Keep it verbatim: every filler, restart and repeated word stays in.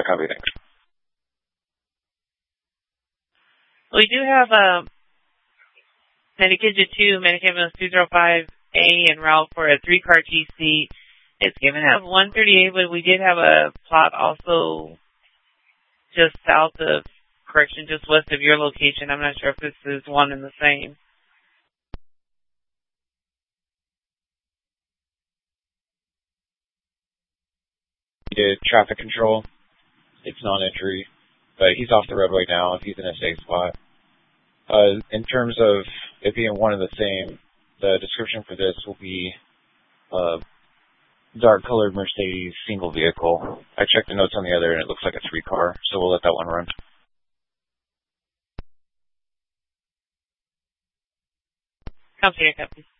copy, thanks. We do have a Medicaid two, Medicaid two oh five A en route for a three-car T C. It's given at one thirty-eight, but we did have a plot also just south of, correction, just west of your location. I'm not sure if this is one and the same. He did traffic control. It's non-entry, but he's off the roadway now if he's in a safe spot. Uh, in terms of it being one and the same, the description for this will be uh, dark-colored Mercedes single vehicle. I checked the notes on the other, and it looks like a three-car, so we'll let that one run. Come here, Captain.